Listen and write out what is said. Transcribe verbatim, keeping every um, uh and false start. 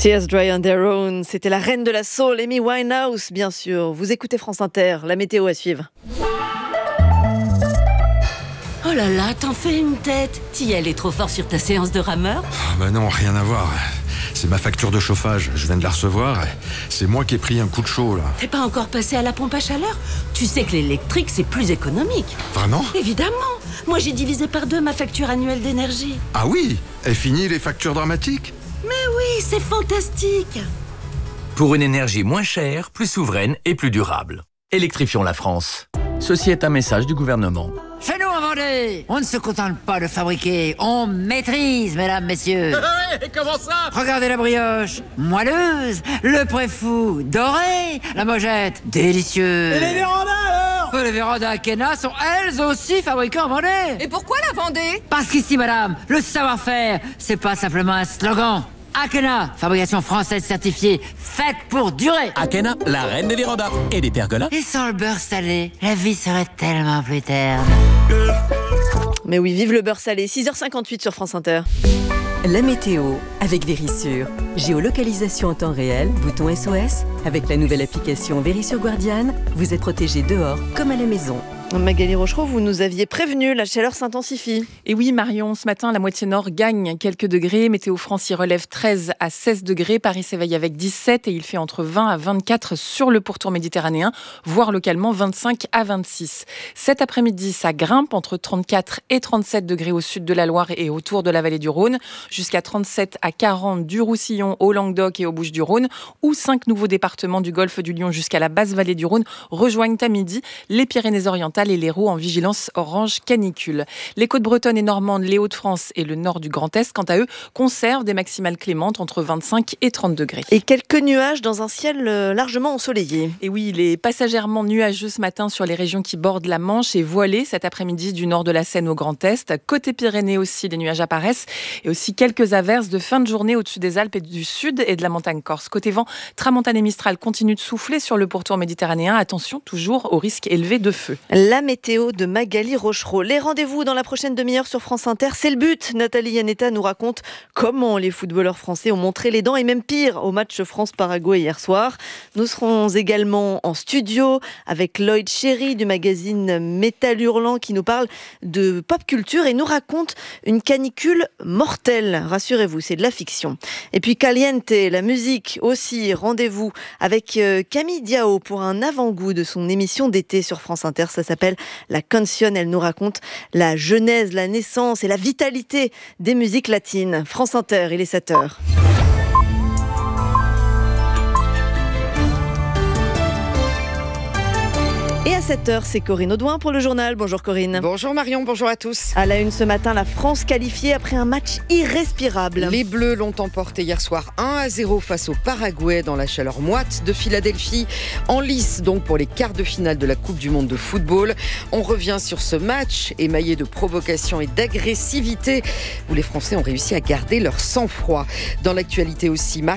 Tears Dry on Their Own, c'était la reine de la soul, Amy Winehouse, bien sûr. Vous écoutez France Inter, la météo à suivre. Oh là là, t'en fais une tête. T'y allais trop fort sur ta séance de rameur? Ah bah non, rien à voir. C'est ma facture de chauffage, je viens de la recevoir. C'est moi qui ai pris un coup de chaud, là. T'es pas encore passé à la pompe à chaleur? Tu sais que l'électrique, c'est plus économique. Vraiment? Évidemment. Moi, j'ai divisé par deux ma facture annuelle d'énergie. Ah oui? Et fini les factures dramatiques? Mais oui, c'est fantastique. Pour une énergie moins chère, plus souveraine et plus durable. Électrifions la France. Ceci est un message du gouvernement. Chez nous en Vendée, on ne se contente pas de fabriquer, on maîtrise, mesdames, messieurs. Ouais, comment ça? Regardez la brioche, moelleuse, le préfou, doré, la mojette, délicieuse. Et les vérandas alors? Les vérandas Akena sont elles aussi fabriquées en Vendée. Et pourquoi la Vendée? Parce qu'ici, madame, le savoir-faire, c'est pas simplement un slogan. Akena, fabrication française certifiée, faite pour durer. Akena, la reine des vérandas et des pergolas. Et sans le beurre salé, la vie serait tellement plus terne. Mais oui, vive le beurre salé, six heures cinquante-huit sur France Inter. La météo avec Vérissure. Géolocalisation en temps réel, bouton S O S. Avec la nouvelle application Vérissure Guardiane, vous êtes protégé dehors comme à la maison. Magali Rochereau, vous nous aviez prévenu, la chaleur s'intensifie. Et oui Marion, ce matin la moitié nord gagne quelques degrés. Météo France y relève treize à seize degrés. Paris s'éveille avec dix-sept et il fait entre vingt à vingt-quatre sur le pourtour méditerranéen, voire localement vingt-cinq à vingt-six. Cet après-midi, ça grimpe entre trente-quatre et trente-sept degrés au sud de la Loire et autour de la vallée du Rhône, jusqu'à trente-sept à quarante du Roussillon au Languedoc et aux Bouches-du-Rhône, où cinq nouveaux départements du golfe du Lion jusqu'à la basse vallée du Rhône rejoignent à midi les Pyrénées-Orientales et l'Hérault en vigilance orange canicule. Les côtes bretonnes et normandes, les Hauts-de-France et le nord du Grand Est, quant à eux, conservent des maximales clémentes entre vingt-cinq et trente degrés. Et quelques nuages dans un ciel largement ensoleillé. Et oui, il est passagèrement nuageux ce matin sur les régions qui bordent la Manche et voilé cet après-midi du nord de la Seine au Grand Est. Côté Pyrénées aussi, les nuages apparaissent et aussi quelques averses de fin de journée au-dessus des Alpes et du sud et de la montagne corse. Côté vent, tramontane et mistral continuent de souffler sur le pourtour méditerranéen. Attention toujours au risque élevé de feu. La météo de Magali Rochereau. Les rendez-vous dans la prochaine demi-heure sur France Inter, c'est le but. Nathalie Yanetta nous raconte comment les footballeurs français ont montré les dents et même pire au match France-Paraguay hier soir. Nous serons également en studio avec Lloyd Cherry du magazine Métal Hurlant qui nous parle de pop culture et nous raconte une canicule mortelle. Rassurez-vous, c'est de la fiction. Et puis Caliente, la musique aussi. Rendez-vous avec Camille Diao pour un avant-goût de son émission d'été sur France Inter. Ça s'appelle La Canción. Elle nous raconte la genèse, la naissance et la vitalité des musiques latines. France Inter, il est sept heures. Et à sept heures, c'est Corinne Audouin pour le journal. Bonjour Corinne. Bonjour Marion, bonjour à tous. À la une ce matin, la France qualifiée après un match irrespirable. Les Bleus l'ont emporté hier soir un à zéro face au Paraguay dans la chaleur moite de Philadelphie. En lice donc pour les quarts de finale de la Coupe du Monde de football. On revient sur ce match émaillé de provocation et d'agressivité où les Français ont réussi à garder leur sang-froid. Dans l'actualité aussi,